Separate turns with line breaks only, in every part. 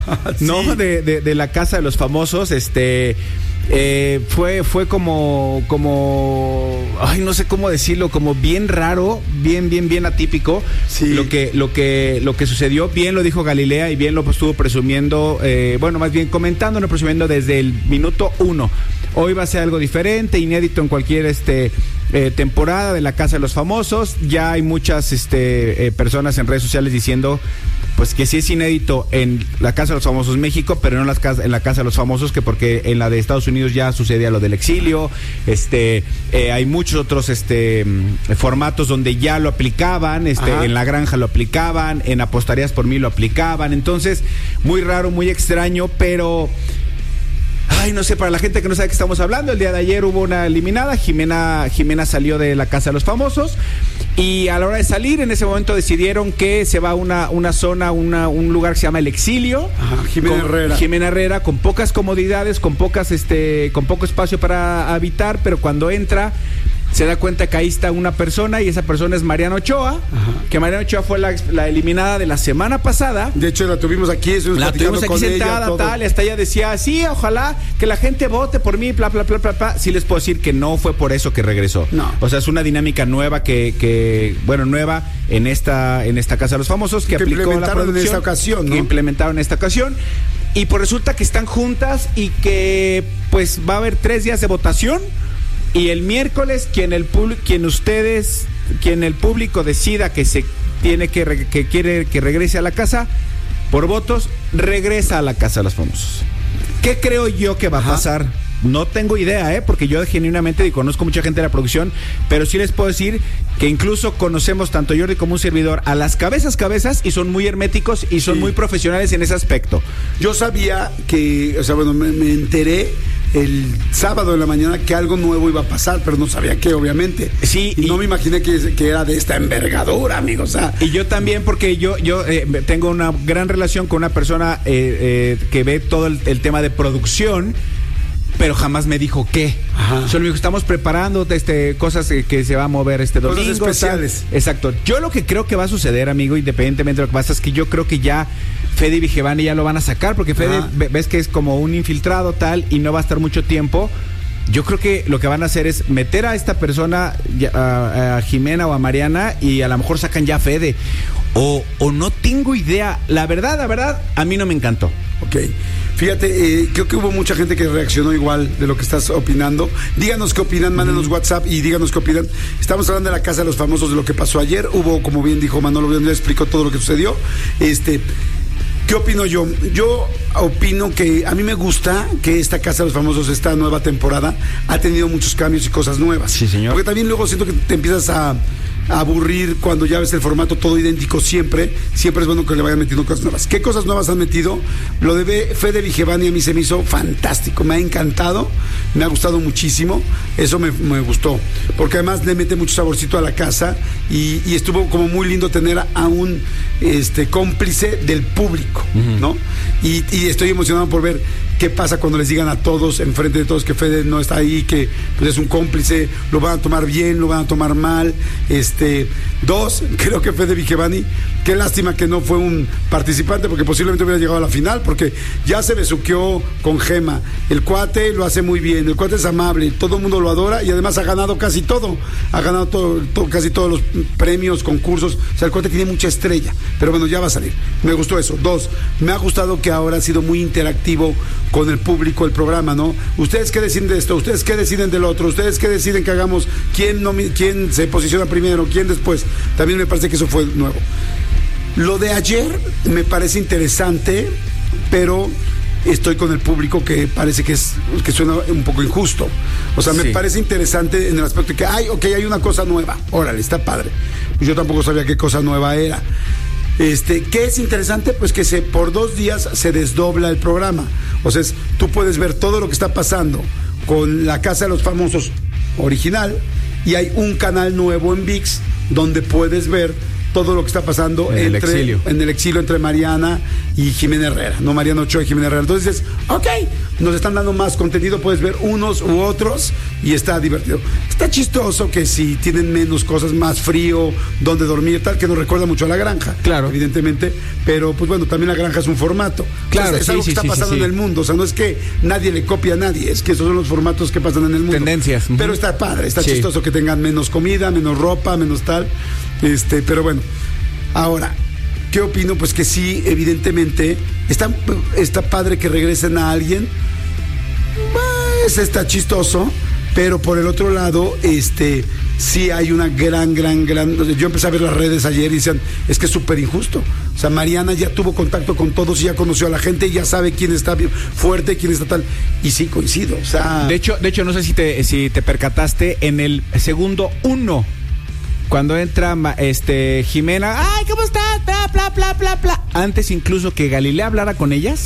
Sí. No, de la Casa de los Famosos, fue como, ay, no sé cómo decirlo, como bien raro, bien atípico. Sí. Lo que sucedió. Bien lo dijo Galilea y bien lo estuvo presumiendo, más bien comentándolo, presumiendo desde el minuto 1. Hoy va a ser algo diferente, inédito en cualquier temporada de la Casa de los Famosos. Ya hay muchas personas en redes sociales diciendo pues que sí es inédito en la Casa de los Famosos México, pero no en la Casa de los Famosos, que porque en la de Estados Unidos ya sucedía lo del exilio. Hay muchos otros formatos donde ya lo aplicaban, en La Granja lo aplicaban, en Apostarías por Mí lo aplicaban. Entonces, muy raro, muy extraño, pero ay, no sé, para la gente que no sabe de qué estamos hablando, el día de ayer hubo una eliminada. Jimena salió de la Casa de los Famosos y a la hora de salir, en ese momento decidieron que se va a una zona, un lugar que se llama El Exilio.
Ajá, Jimena
Herrera, con pocas comodidades, con poco espacio para habitar, pero cuando entra se da cuenta que ahí está una persona y esa persona es Mariana Ochoa. Ajá. Que Mariana Ochoa fue la eliminada de la semana pasada.
De hecho, la tuvimos aquí
sentada, tal, hasta ella decía, sí, ojalá que la gente vote por mí, bla. Sí les puedo decir que no fue por eso que regresó.
No.
O sea, es una dinámica nueva nueva en esta Casa de los Famosos que aplicó la producción.
En esta ocasión, ¿no?
Que implementaron en esta ocasión. Y pues resulta que están juntas y que pues va a haber 3 días de votación. Y el miércoles, quien el público decida que quiere que regrese a la casa, por votos, regresa a la Casa de los Famosos. ¿Qué creo yo que va a pasar? No tengo idea, porque yo genuinamente conozco mucha gente de la producción, pero sí les puedo decir que incluso conocemos tanto Jordi como un servidor a las cabezas y son muy herméticos y son muy profesionales en ese aspecto.
Yo sabía que, me enteré el sábado en la mañana que algo nuevo iba a pasar, pero no sabía qué, obviamente.
Sí.
Y no me imaginé que era de esta envergadura, amigos.
Y yo también, porque yo tengo una gran relación con una persona que ve todo el tema de producción, pero jamás me dijo qué. Ajá. Solo me dijo, estamos preparando cosas que se va a mover domingo.
Cosas especiales.
Exacto. Yo lo que creo que va a suceder, amigo, independientemente de lo que pasa, es que yo creo que ya Fede Vigevani ya lo van a sacar, porque Fede, ves que es como un infiltrado tal, y no va a estar mucho tiempo. Yo creo que lo que van a hacer es meter a esta persona, a Jimena o a Mariana, y a lo mejor sacan ya a Fede. O no tengo idea. La verdad, a mí no me encantó.
Ok. Fíjate, creo que hubo mucha gente que reaccionó igual de lo que estás opinando. Díganos qué opinan, mándenos WhatsApp y díganos qué opinan. Estamos hablando de la Casa de los Famosos, de lo que pasó ayer. Hubo, como bien dijo Manolo, ya explicó todo lo que sucedió. ¿Qué opino yo? Yo opino que a mí me gusta que esta Casa de los Famosos, esta nueva temporada, ha tenido muchos cambios y cosas nuevas.
Sí, señor.
Porque también luego siento que te empiezas a aburrir cuando ya ves el formato todo idéntico siempre. Siempre es bueno que le vayan metiendo cosas nuevas. ¿Qué cosas nuevas han metido? Lo de Fede Vigevani a mí se me hizo fantástico, me ha encantado, me ha gustado muchísimo. Eso me gustó, porque además le mete mucho saborcito a la casa y estuvo como muy lindo tener a un cómplice del público, ¿no? Y estoy emocionado por ver qué pasa cuando les digan a todos, enfrente de todos, que Fede no está ahí, que pues, es un cómplice. Lo van a tomar bien, lo van a tomar mal. Dos, creo que Fede Vigevani, qué lástima que no fue un participante, porque posiblemente hubiera llegado a la final, porque ya se besuqueó con Gema. El cuate lo hace muy bien, el cuate es amable, todo el mundo lo adora y además ha ganado casi todo. Ha ganado casi todos los premios, concursos. O sea, el cuate tiene mucha estrella, pero bueno, ya va a salir. Me gustó eso. Dos, me ha gustado que ahora ha sido muy interactivo con el público el programa, ¿no? ¿Ustedes qué deciden de esto? ¿Ustedes qué deciden del otro? ¿Ustedes qué deciden que hagamos? ¿Quién se posiciona primero? ¿Quién después? También me parece que eso fue nuevo. Lo de ayer me parece interesante, pero estoy con el público que parece que suena un poco injusto. O sea, me parece interesante en el aspecto de que hay una cosa nueva. Órale, está padre. Yo tampoco sabía qué cosa nueva era. ¿Qué es interesante? Pues que por 2 días se desdobla el programa. O sea, tú puedes ver todo lo que está pasando con la Casa de los Famosos original, y hay un canal nuevo en ViX donde puedes ver todo lo que está pasando en el exilio entre Mariana y Jimena Herrera, no Mariana Ochoa y Jimena Herrera. Entonces dices, ok, nos están dando más contenido, puedes ver unos u otros y está divertido. Está chistoso que si tienen menos cosas, más frío, donde dormir, tal, que nos recuerda mucho a La Granja,
claro,
evidentemente, pero pues bueno, también La Granja es un formato.
Claro,
entonces, es algo que está pasando en el mundo, o sea, no es que nadie le copia a nadie, es que esos son los formatos que pasan en el mundo.
Tendencias.
Pero está padre, está chistoso que tengan menos comida, menos ropa, menos tal, pero bueno. Ahora, ¿qué opino? Pues que sí, evidentemente, está padre que regresen a alguien, pues está chistoso, pero por el otro lado, sí hay una gran, yo empecé a ver las redes ayer y decían, es que es súper injusto. O sea, Mariana ya tuvo contacto con todos y ya conoció a la gente y ya sabe quién está bien fuerte, quién está tal. Y sí, coincido. O sea,
de hecho, no sé si te percataste en el segundo 1. Cuando entra Jimena, ay, ¿cómo estás? Bla. Antes incluso que Galilea hablara con ellas,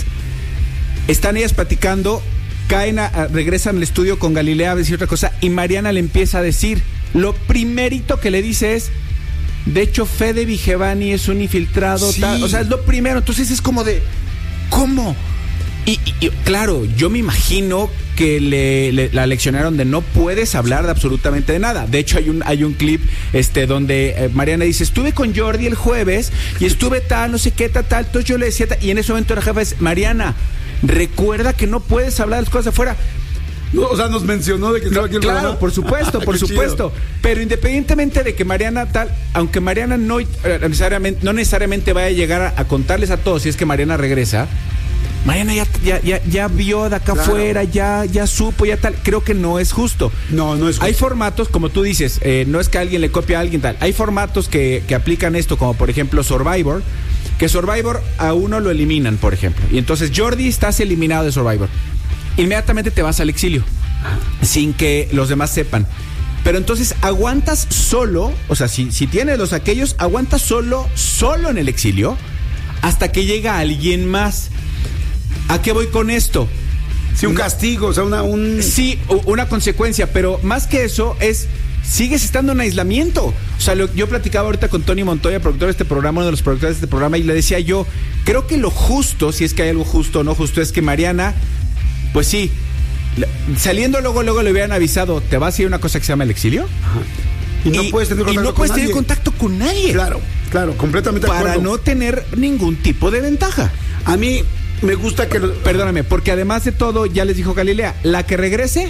están ellas platicando, regresan al estudio con Galilea a decir otra cosa y Mariana le empieza a decir, lo primerito que le dice es, de hecho Fede Vigevani es un infiltrado,
sí.
Tal, o sea, es lo primero. Entonces es como de, ¿cómo? Y claro, yo me imagino que la leccionaron de no puedes hablar de absolutamente de nada. De hecho, hay un clip donde Mariana dice, estuve con Jordi el jueves y estuve tal, no sé qué, tal. Entonces yo le decía, y en ese momento la jefa es, Mariana, recuerda que no puedes hablar de las cosas afuera.
No, o sea, nos mencionó de que estaba aquí el
Claro,
programa.
por supuesto. Chido. Pero independientemente de que Mariana aunque Mariana no necesariamente vaya a llegar a contarles a todos si es que Mariana regresa, Mariana ya vio de acá afuera, ya supo, ya tal. Creo que no es justo.
No es justo.
Hay formatos, como tú dices, no es que alguien le copie a alguien tal. Hay formatos que aplican esto, como por ejemplo Survivor, que Survivor a uno lo eliminan, por ejemplo. Y entonces Jordi, estás eliminado de Survivor. Inmediatamente te vas al exilio, sin que los demás sepan. Pero entonces aguantas solo, o sea, si tienes los aquellos, aguantas solo en el exilio, hasta que llega alguien más. ¿A qué voy con esto?
Sí, un castigo, o sea,
Sí, una consecuencia, pero más que eso sigues estando en aislamiento. O sea, yo platicaba ahorita con Tony Montoya, productor de este programa, uno de los productores de este programa, y le decía yo, creo que lo justo, si es que hay algo justo o no justo, es que Mariana, pues sí, saliendo luego le hubieran avisado, ¿te vas a ir a una cosa que se llama el exilio?
Ajá. Y no puedes tener
contacto con nadie.
Claro, completamente de acuerdo.
Para no tener ningún tipo de ventaja.
A mí me gusta que...
Perdóname, porque además de todo, ya les dijo Galilea, la que regrese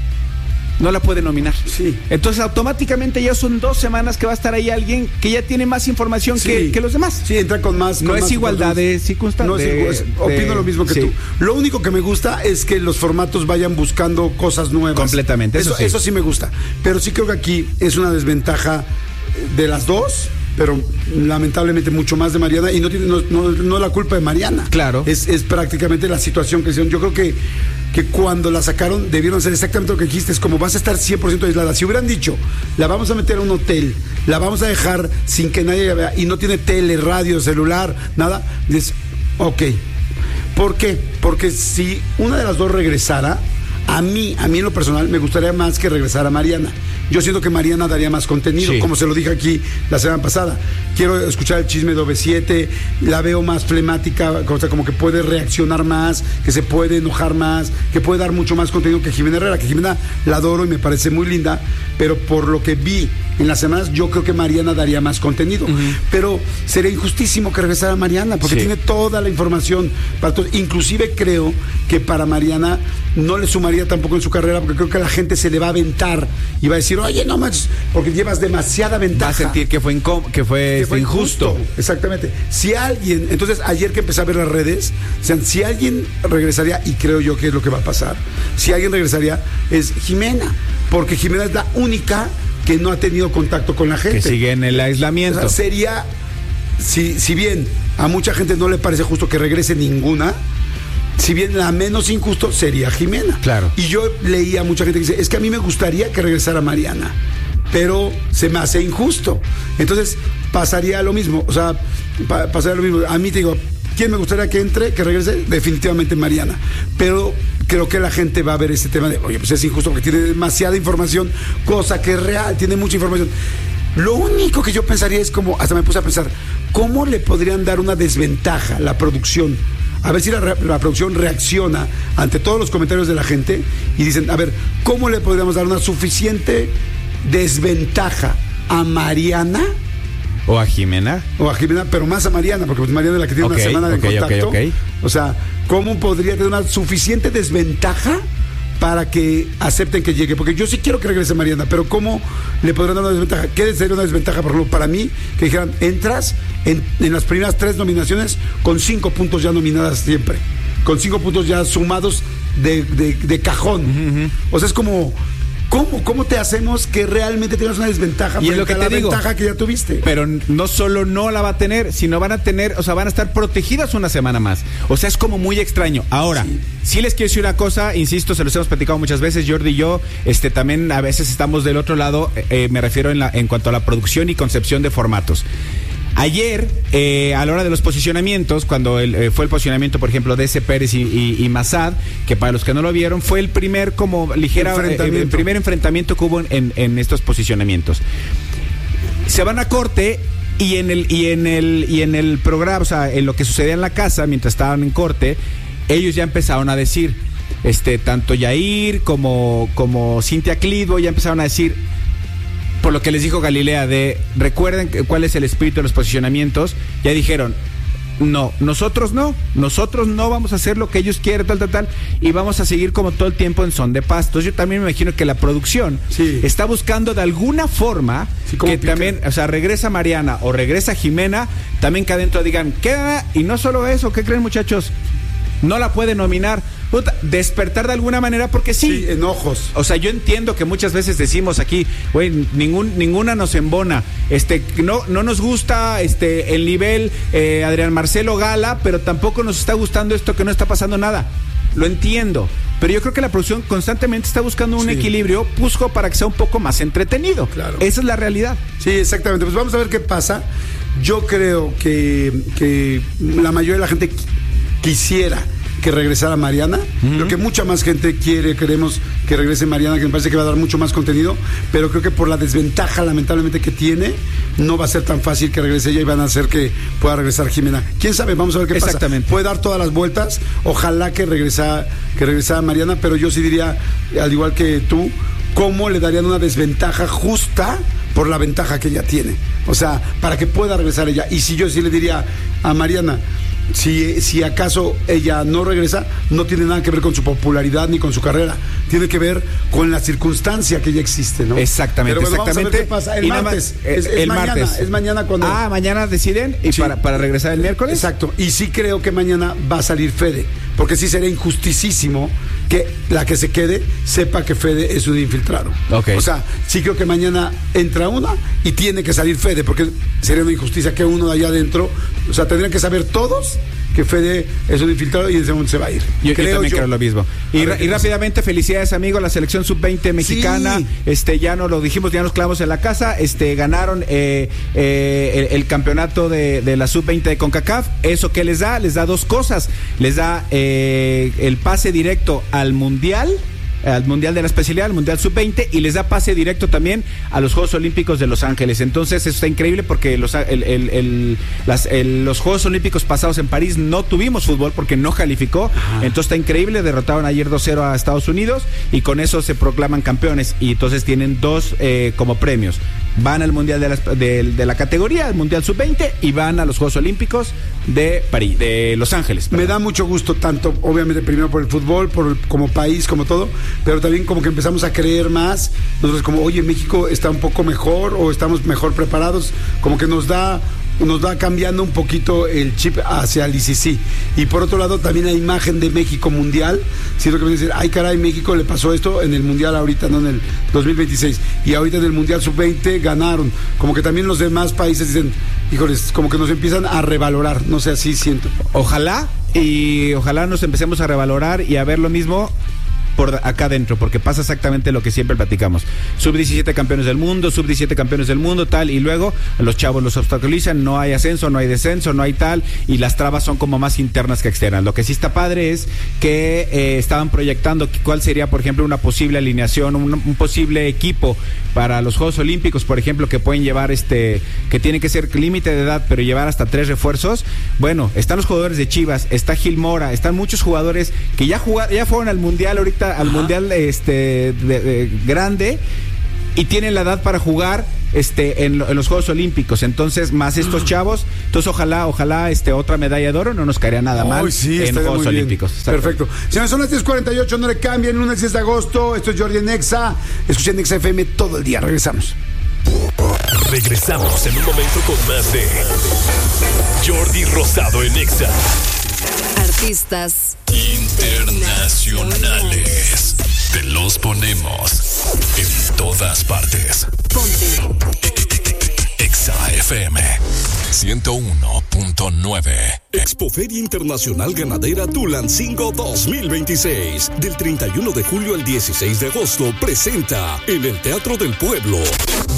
no la puede nominar.
Sí.
Entonces automáticamente ya son 2 semanas que va a estar ahí alguien que ya tiene más información que los demás.
Sí, entra con más...
No es igualdad de circunstancias.
Opino lo mismo que tú. Lo único que me gusta es que los formatos vayan buscando cosas nuevas.
Completamente.
Eso sí me gusta. Pero sí creo que aquí es una desventaja de las dos, pero lamentablemente mucho más de Mariana, y no es la culpa de Mariana.
Claro.
Es prácticamente la situación que hicieron. Yo creo que cuando la sacaron debieron hacer exactamente lo que dijiste, es como vas a estar 100% aislada. Si hubieran dicho, la vamos a meter a un hotel, la vamos a dejar sin que nadie la vea, y no tiene tele, radio, celular, nada, dices, ok. ¿Por qué? Porque si una de las dos regresara, a mí en lo personal me gustaría más que regresara Mariana. Yo siento que Mariana daría más contenido, sí, como se lo dije aquí la semana pasada. Quiero escuchar el chisme de OV7, la veo más flemática, o sea, como que puede reaccionar más, que se puede enojar más, que puede dar mucho más contenido que Jimena Herrera, que Jimena la adoro y me parece muy linda, pero por lo que vi en las semanas, yo creo que Mariana daría más contenido. Pero sería injustísimo que regresara Mariana, porque tiene toda la información para todos. Inclusive creo que para Mariana no le sumaría tampoco en su carrera, porque creo que la gente se le va a aventar y va a decir, oye, no manches, porque llevas demasiada ventaja.
Va a sentir que fue injusto.
Exactamente. Si alguien, entonces ayer que empecé a ver las redes, o sea, si alguien regresaría, y creo yo que es lo que va a pasar, si alguien regresaría es Jimena, porque Jimena es la única que no ha tenido contacto con la gente.
Que sigue en el aislamiento.
O sea, sería, si bien a mucha gente no le parece justo que regrese ninguna, si bien la menos injusto sería Jimena.
Claro.
Y yo leía a mucha gente que dice, es que a mí me gustaría que regresara Mariana, pero se me hace injusto. Entonces pasaría lo mismo. O sea, pasaría lo mismo. A mí te digo, ¿quién me gustaría que entre, que regrese? Definitivamente Mariana. Pero creo que la gente va a ver ese tema de, oye, pues es injusto porque tiene demasiada información, cosa que es real, tiene mucha información. Lo único que yo pensaría es como, hasta me puse a pensar, ¿cómo le podrían dar una desventaja a la producción? A ver si la producción reacciona ante todos los comentarios de la gente y dicen, a ver, ¿cómo le podríamos dar una suficiente desventaja a Mariana?
¿O a Jimena?
O a Jimena, pero más a Mariana, porque pues Mariana es la que tiene una semana de contacto. O sea, ¿cómo podría tener una suficiente desventaja para que acepten que llegue? Porque yo sí quiero que regrese Mariana, pero ¿cómo le podrían dar una desventaja? ¿Qué sería una desventaja, por ejemplo, para mí? Que dijeran, entras en las primeras 3 nominaciones con 5 puntos ya nominadas siempre, con 5 puntos ya sumados de cajón. Uh-huh. O sea, es como... ¿Cómo te hacemos que realmente tengas una desventaja
frente a la
ventaja que ya tuviste?
Pero no solo no la va a tener, sino van a tener, o sea, van a estar protegidas una semana más. O sea, es como muy extraño. Ahora, sí les quiero decir una cosa, insisto, se los hemos platicado muchas veces, Jordi y yo, también a veces estamos del otro lado, me refiero en cuanto a la producción y concepción de formatos. Ayer, a la hora de los posicionamientos, cuando fue el posicionamiento, por ejemplo, de ese Pérez y Massad, que para los que no lo vieron, fue el primer como ligera el primer enfrentamiento que hubo en estos posicionamientos. Se van a corte y en el programa, o sea, en lo que sucedía en la casa mientras estaban en corte, ellos ya empezaron a decir, tanto Yair como Cintia Clitbo ya empezaron a decir, por lo que les dijo Galilea, recuerden cuál es el espíritu de los posicionamientos, ya dijeron, nosotros no vamos a hacer lo que ellos quieren, tal, y vamos a seguir como todo el tiempo en son de paz. Entonces yo también me imagino que la producción está buscando de alguna forma que también, o sea, regresa Mariana o regresa Jimena, también que adentro digan, queda, y no solo eso, ¿qué creen, muchachos? No la puede nominar. Despertar de alguna manera, porque sí,
enojos.
O sea, yo entiendo que muchas veces decimos aquí, güey, ninguna nos embona, no nos gusta el nivel Adrián Marcelo Gala, pero tampoco nos está gustando esto que no está pasando nada. Lo entiendo, pero yo creo que la producción constantemente está buscando un equilibrio, para que sea un poco más entretenido. Claro. Esa es la realidad.
Sí, exactamente. Pues vamos a ver qué pasa. Yo creo que la mayoría de la gente quisiera que regresara Mariana. Creo que mucha más gente queremos que regrese Mariana, que me parece que va a dar mucho más contenido, pero creo que por la desventaja lamentablemente que tiene, no va a ser tan fácil que regrese ella y van a hacer que pueda regresar Jimena. ¿Quién sabe? Vamos a ver qué pasa. Puede dar todas las vueltas, ojalá que regresara Mariana, pero yo sí diría, al igual que tú, ¿cómo le darían una desventaja justa por la ventaja que ella tiene? O sea, para que pueda regresar ella. Y si yo sí le diría a Mariana, si acaso ella no regresa, no tiene nada que ver con su popularidad ni con su carrera, tiene que ver con la circunstancia que ya existe, ¿no?
Exactamente,
pero bueno,
exactamente.
Vamos a ver qué pasa. El martes. Es mañana,
martes.
Es mañana cuando...
mañana deciden y para regresar el miércoles.
Exacto. Y sí creo que mañana va a salir Fede, porque sí sería injustísimo que la que se quede sepa que Fede es un infiltrado.
Okay.
O sea, sí creo que mañana entra una y tiene que salir Fede, porque sería una injusticia que uno de allá adentro, o sea, tendrían que saber todos que Fede es un infiltrado y en ese momento se va a ir.
Yo también creo lo mismo. Y rápidamente, felicidades, amigo, la selección sub-20 mexicana. Sí. Ya nos lo dijimos, ya nos clavamos en la casa. Ganaron el campeonato de la sub-20 de CONCACAF. ¿Eso qué les da? Les da dos cosas. Les da el pase directo al Mundial de la especialidad, al Mundial Sub-20, y les da pase directo también a los Juegos Olímpicos de Los Ángeles. Entonces eso está increíble porque los Juegos Olímpicos pasados en París no tuvimos fútbol porque no calificó. Entonces está increíble, derrotaron ayer 2-0 a Estados Unidos y con eso se proclaman campeones, y entonces tienen dos como premios. Van al Mundial de la categoría, al Mundial Sub-20, y van a los Juegos Olímpicos de París, de Los Ángeles. Perdón.
Me da mucho gusto, tanto obviamente primero por el fútbol, como país, como todo, pero también como que empezamos a creer más. Nosotros como, oye, México está un poco mejor o estamos mejor preparados, como que nos va cambiando un poquito el chip hacia el ICC. Y por otro lado, también la imagen de México mundial. Siento que me dicen, ay caray, México le pasó esto en el mundial ahorita, no en el 2026. Y ahorita en el mundial sub-20 ganaron. Como que también los demás países dicen, híjoles, como que nos empiezan a revalorar. No sé, así siento.
Ojalá nos empecemos a revalorar y a ver lo mismo por acá adentro, porque pasa exactamente lo que siempre platicamos. Sub-17 campeones del mundo, sub-17 campeones del mundo, tal, y luego los chavos los obstaculizan, no hay ascenso, no hay descenso, no hay tal, y las trabas son como más internas que externas. Lo que sí está padre es que estaban proyectando cuál sería, por ejemplo, una posible alineación, un posible equipo para los Juegos Olímpicos, por ejemplo, que pueden llevar que tiene que ser límite de edad, pero llevar hasta 3 refuerzos. Bueno, están los jugadores de Chivas, está Gil Mora, están muchos jugadores que ya fueron al Mundial ahorita, al Mundial grande, y tienen la edad para jugar en los Juegos Olímpicos. Entonces, más estos chavos, entonces ojalá otra medalla de oro no nos caería nada mal en los Juegos Olímpicos.
Perfecto. Señores, son las 10:48, no le cambien, lunes 10 de agosto, esto es Jordi en Exa, escuchen Exa FM todo el día, regresamos
en un momento con más de Jordi Rosado en Exa.
Artistas
internacionales. Te los ponemos en todas partes.
Ponte
Exa FM 101.9.
Expoferia Internacional Ganadera Tulancingo 2026. Del 31 de julio al 16 de agosto presenta en el Teatro del Pueblo